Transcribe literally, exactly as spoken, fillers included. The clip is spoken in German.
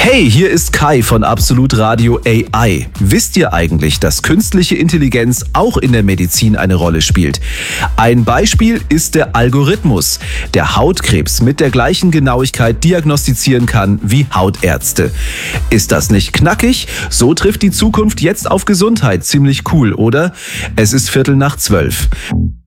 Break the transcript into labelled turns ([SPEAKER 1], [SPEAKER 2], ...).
[SPEAKER 1] Hey, hier ist Kai von Absolut Radio A I. Wisst ihr eigentlich, dass künstliche Intelligenz auch in der Medizin eine Rolle spielt? Ein Beispiel ist der Algorithmus, der Hautkrebs mit der gleichen Genauigkeit diagnostizieren kann wie Hautärzte. Ist das nicht knackig? So trifft die Zukunft jetzt auf Gesundheit. Ziemlich cool, oder? Es ist Viertel nach zwölf.